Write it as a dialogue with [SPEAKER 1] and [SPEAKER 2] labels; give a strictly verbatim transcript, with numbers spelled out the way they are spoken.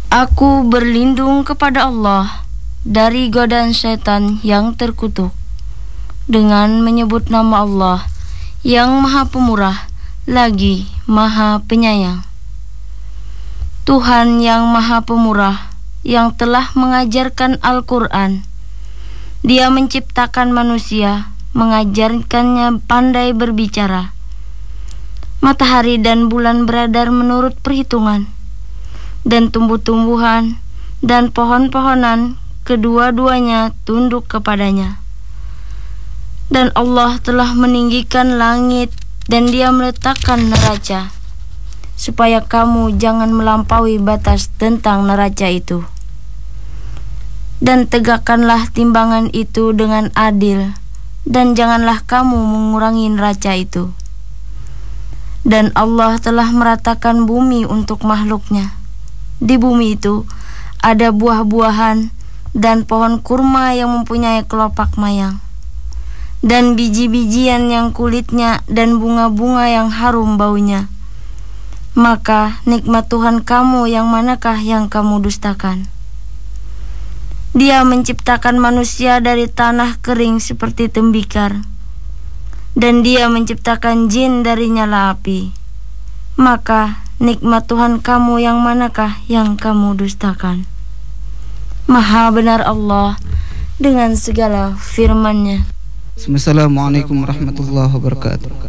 [SPEAKER 1] Aku berlindung kepada Allah dari godaan setan yang terkutuk dengan menyebut nama Allah yang Maha Pemurah lagi Maha Penyayang. Tuhan yang Maha Pemurah yang telah mengajarkan Al-Quran. Dia menciptakan manusia, mengajarkannya pandai berbicara. Matahari dan bulan beredar menurut perhitungan, dan tumbuh-tumbuhan dan pohon-pohonan kedua-duanya tunduk kepadanya. Dan Allah telah meninggikan langit dan Dia meletakkan neraca, supaya kamu jangan melampaui batas tentang neraca itu. Dan tegakkanlah timbangan itu dengan adil, dan janganlah kamu mengurangi neraca itu. Dan Allah telah meratakan bumi untuk makhluknya. Di bumi itu ada buah-buahan dan pohon kurma yang mempunyai kelopak mayang, dan biji-bijian yang kulitnya dan bunga-bunga yang harum baunya. Maka nikmat Tuhan kamu yang manakah yang kamu dustakan? Dia menciptakan manusia dari tanah kering seperti tembikar, dan Dia menciptakan jin dari nyala api. Maka nikmat Tuhan kamu yang manakah yang kamu dustakan? Maha benar Allah dengan segala firman-Nya.
[SPEAKER 2] Assalamualaikum warahmatullahi wabarakatuh.